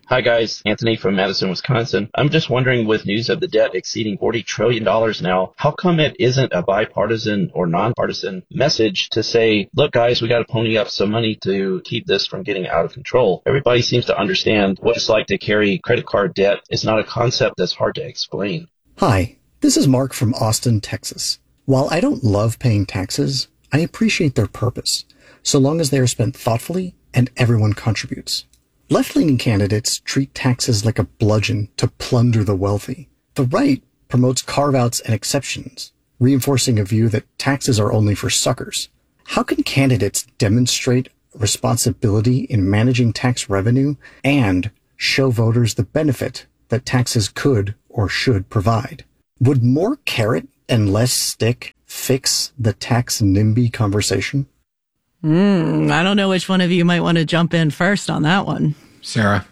Hi guys, Anthony from Madison, Wisconsin. I'm just wondering, with news of the debt exceeding forty trillion dollars now, how come it isn't a bipartisan or nonpartisan message to say, look guys, we got to pony up some money to keep this from getting out of control? Everybody seems to understand what it's like to carry credit card debt. It's not a concept that's hard to explain. Hi, this is Mark from Austin, Texas. While I don't love paying taxes, I appreciate their purpose, so long as they are spent thoughtfully and everyone contributes. Left-leaning candidates treat taxes like a bludgeon to plunder the wealthy. The right promotes carve-outs and exceptions, reinforcing a view that taxes are only for suckers. How can candidates demonstrate responsibility in managing tax revenue and show voters the benefit that taxes could or should provide? Would more carrot and less stick fix the tax NIMBY conversation? Mm, I don't know which one of you might want to jump in first on that one. Sarah.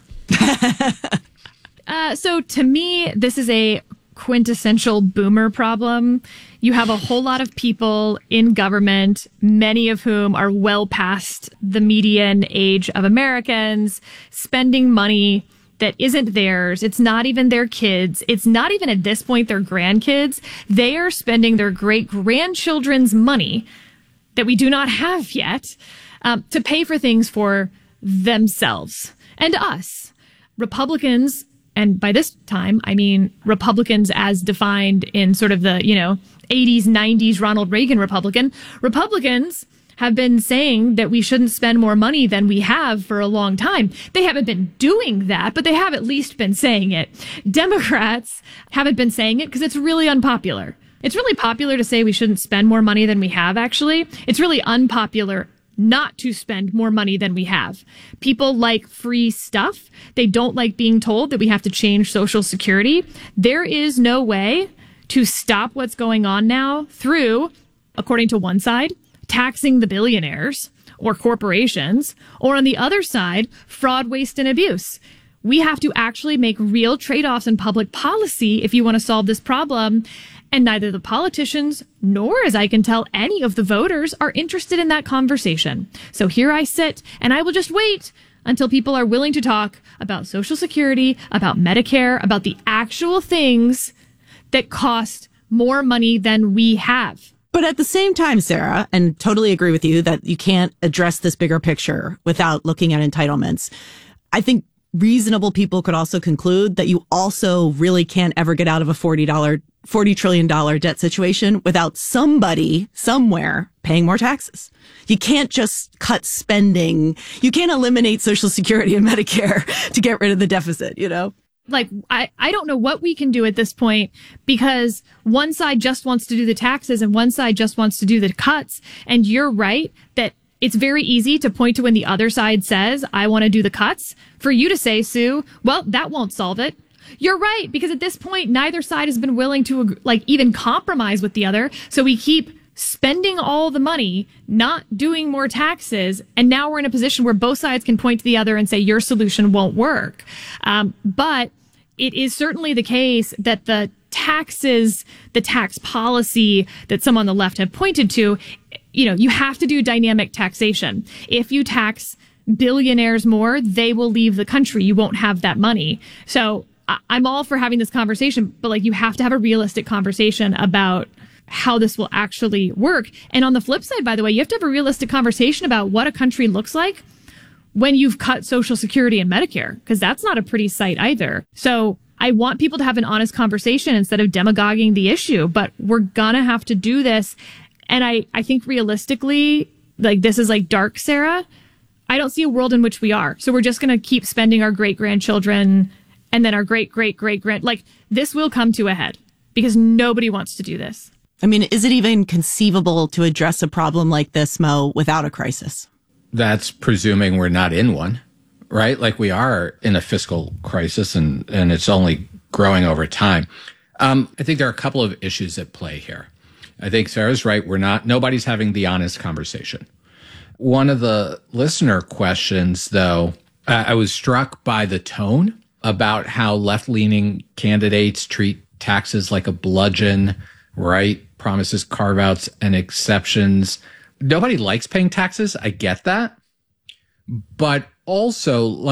uh, so to me, this is a quintessential boomer problem. You have a whole lot of people in government, many of whom are well past the median age of Americans, spending money that isn't theirs. It's not even their kids. It's not even at this point their grandkids. They are spending their great grandchildren's money that we do not have yet, um, to pay for things for themselves and us. Republicans, and by this time, I mean Republicans as defined in sort of the, you know, eighties, nineties Ronald Reagan Republican, Republicans have been saying that we shouldn't spend more money than we have for a long time. They haven't been doing that, but they have at least been saying it. Democrats haven't been saying it because it's really unpopular. It's really popular to say we shouldn't spend more money than we have, actually. It's really unpopular not to spend more money than we have. People like free stuff. They don't like being told that we have to change Social Security. There is no way to stop what's going on now through, according to one side, taxing the billionaires or corporations, or on the other side, fraud, waste, and abuse. We have to actually make real trade-offs in public policy if you want to solve this problem. And neither the politicians nor, as I can tell, any of the voters are interested in that conversation. So here I sit, and I will just wait until people are willing to talk about Social Security, about Medicare, about the actual things that cost more money than we have. But at the same time, Sarah, and totally agree with you that you can't address this bigger picture without looking at entitlements. I think reasonable people could also conclude that you also really can't ever get out of a forty dollars forty trillion dollars debt situation without somebody somewhere paying more taxes. You can't just cut spending. You can't eliminate Social Security and Medicare to get rid of the deficit, you know? Like, I, I don't know what we can do at this point, because one side just wants to do the taxes and one side just wants to do the cuts. And you're right that it's very easy to point to when the other side says, I want to do the cuts, for you to say, Sue, well, that won't solve it. You're right, because at this point, neither side has been willing to, like, even compromise with the other. So we keep spending all the money, not doing more taxes. And now we're in a position where both sides can point to the other and say, your solution won't work. Um, but it is certainly the case that the taxes, the tax policy that some on the left have pointed to, you know, you have to do dynamic taxation. If you tax billionaires more, they will leave the country. You won't have that money. So I'm all for having this conversation, but like, you have to have a realistic conversation about how this will actually work. And on the flip side, by the way, you have to have a realistic conversation about what a country looks like when you've cut Social Security and Medicare, because that's not a pretty sight either. So I want people to have an honest conversation instead of demagoguing the issue, but we're gonna have to do this. And I, I think realistically, like, this is like dark, Sarah. I don't see a world in which we are. So we're just gonna keep spending our great grandchildren and then our great, great, great, grand, like, this will come to a head because nobody wants to do this. I mean, is it even conceivable to address a problem like this, Mo, without a crisis? That's presuming we're not in one, right? Like, we are in a fiscal crisis, and, and it's only growing over time. Um, I think there are a couple of issues at play here. I think Sarah's right. We're not, nobody's having the honest conversation. One of the listener questions, though, uh, I was struck by the tone about how left-leaning candidates treat taxes like a bludgeon, right? Promises carve-outs and exceptions. Nobody likes paying taxes. I get that. But also, like,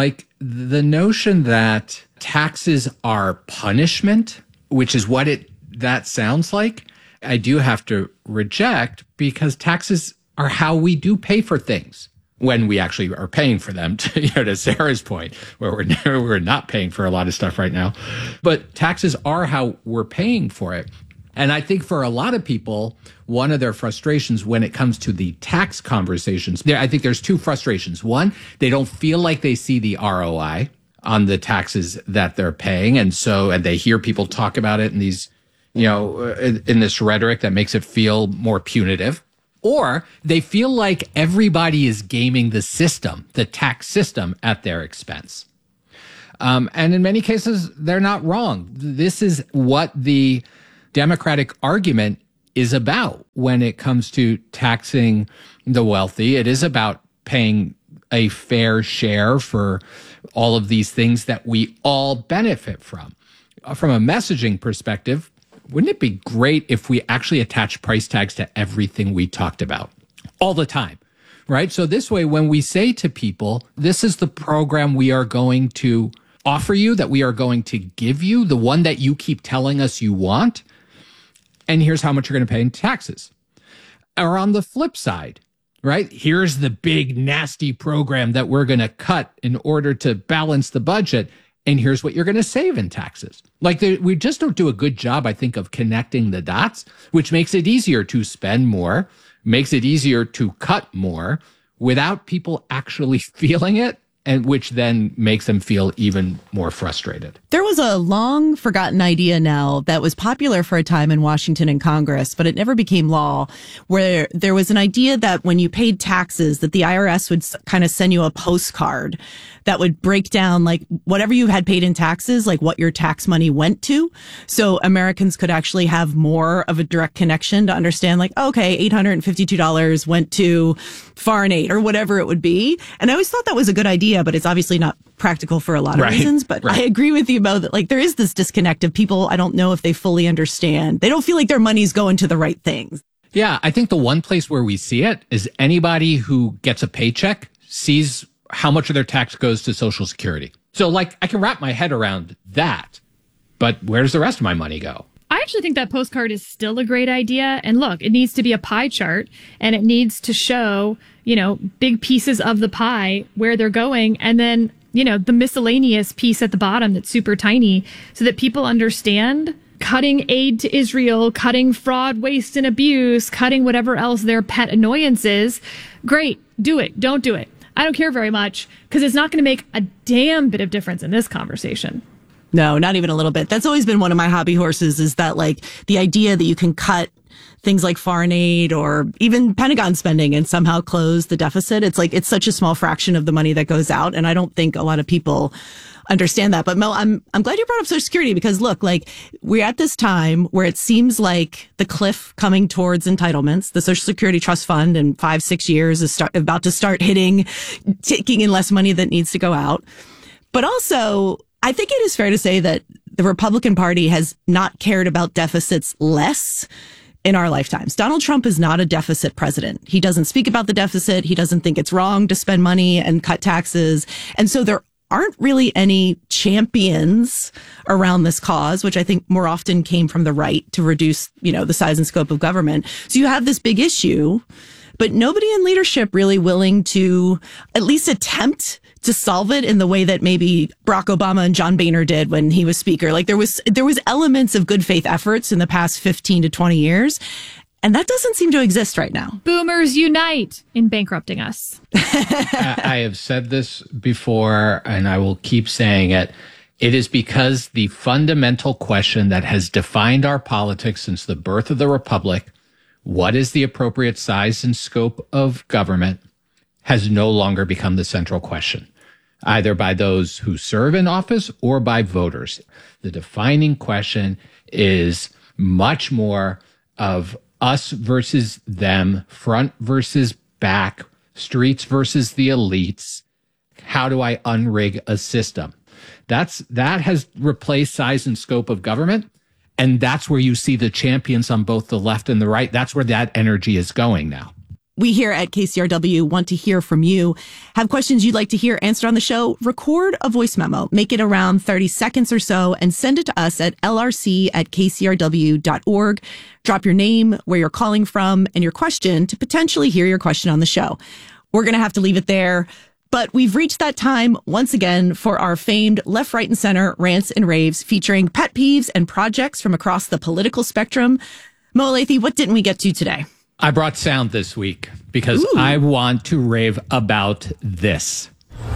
the notion that taxes are punishment, which is what it that sounds like, I do have to reject, because taxes are how we do pay for things when we actually are paying for them, to, you know, to Sarah's point, where we're, we're not paying for a lot of stuff right now. But taxes are how we're paying for it. And I think for a lot of people, one of their frustrations when it comes to the tax conversations, there, I think there's two frustrations. One, they don't feel like they see the R O I on the taxes that they're paying. And so, and they hear people talk about it in these, you know, in, in this rhetoric that makes it feel more punitive. Or they feel like everybody is gaming the system, the tax system, at their expense. Um, and in many cases, they're not wrong. This is what the Democratic argument is about when it comes to taxing the wealthy. It is about paying a fair share for all of these things that we all benefit from. From a messaging perspective, wouldn't it be great if we actually attach price tags to everything we talked about all the time, right? So this way, when we say to people, this is the program we are going to offer you, that we are going to give you, the one that you keep telling us you want, and here's how much you're going to pay in taxes. Or on the flip side, right? Here's the big nasty program that we're going to cut in order to balance the budget. And here's what you're going to save in taxes. Like, we just don't do a good job, I think, of connecting the dots, which makes it easier to spend more, makes it easier to cut more without people actually feeling it, and which then makes them feel even more frustrated. There was a long forgotten idea now that was popular for a time in Washington and Congress, but it never became law, where there was an idea that when you paid taxes, that the I R S would kind of send you a postcard that would break down like whatever you had paid in taxes, like what your tax money went to. So Americans could actually have more of a direct connection to understand, like, okay, eight hundred fifty-two dollars went to foreign aid or whatever it would be. And I always thought that was a good idea, but it's obviously not practical for a lot of right. reasons. But right. I agree with you about that. Like, there is this disconnect of people. I don't know if they fully understand. They don't feel like their money's going to the right things. Yeah. I think the one place where we see it is anybody who gets a paycheck sees how much of their tax goes to Social Security. So, like, I can wrap my head around that, but where does the rest of my money go? I actually think that postcard is still a great idea. And look, it needs to be a pie chart, and it needs to show, you know, big pieces of the pie where they're going. And then, you know, the miscellaneous piece at the bottom that's super tiny, so that people understand cutting aid to Israel, cutting fraud, waste, and abuse, cutting whatever else their pet annoyance is. Great. Do it. Don't do it. I don't care very much, because it's not going to make a damn bit of difference in this conversation. No, not even a little bit. That's always been one of my hobby horses, is that, like, the idea that you can cut things like foreign aid or even Pentagon spending and somehow close the deficit. It's like, it's such a small fraction of the money that goes out. And I don't think a lot of people understand that. But Mel, I'm, I'm glad you brought up Social Security, because look, like, we're at this time where it seems like the cliff coming towards entitlements. The Social Security Trust Fund in five, six years is start, about to start hitting, taking in less money that needs to go out. But also, I think it is fair to say that the Republican Party has not cared about deficits less in our lifetimes. Donald Trump is not a deficit president. He doesn't speak about the deficit. He doesn't think it's wrong to spend money and cut taxes. And so there aren't really any champions around this cause, which I think more often came from the right to reduce, you know, the size and scope of government. So you have this big issue, but nobody in leadership really willing to at least attempt to solve it in the way that maybe Barack Obama and John Boehner did when he was speaker. Like, there was, there was elements of good faith efforts in the past fifteen to twenty years. And that doesn't seem to exist right now. Boomers unite in bankrupting us. I have said this before, and I will keep saying it. It is because the fundamental question that has defined our politics since the birth of the Republic, what is the appropriate size and scope of government, has no longer become the central question, either by those who serve in office or by voters. The defining question is much more of us versus them, front versus back, streets versus the elites. How do I unrig a system? That's, that has replaced size and scope of government. And that's where you see the champions on both the left and the right. That's where that energy is going now. We here at K C R W want to hear from you. Have questions you'd like to hear answered on the show? Record a voice memo. Make it around thirty seconds or so and send it to us at L R C at K C R W dot org. Drop your name, where you're calling from, and your question to potentially hear your question on the show. We're going to have to leave it there. But we've reached that time once again for our famed Left, Right, and Center rants and raves featuring pet peeves and projects from across the political spectrum. Mo Elleithee, what didn't we get to today? I brought sound this week because Ooh. I want to rave about this.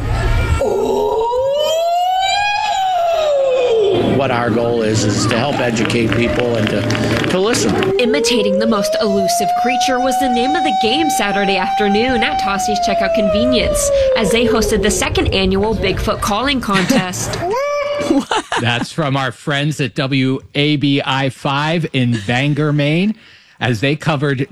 What our goal is, is to help educate people and to, to listen. Imitating the most elusive creature was the name of the game Saturday afternoon at Tossie's Checkout Convenience as they hosted the second annual Bigfoot Calling Contest. That's from our friends at W A B I five in Bangor, Maine, as they covered